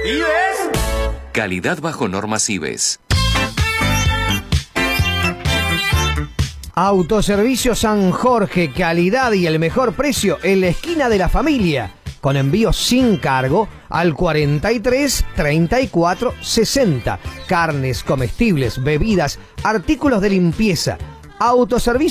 ¿Ives? Calidad bajo normas IBES. Autoservicio San Jorge, calidad y el mejor precio en la esquina de la familia, con envío sin cargo al 43 34 60. Carnes, comestibles, bebidas, artículos de limpieza. Autoservicio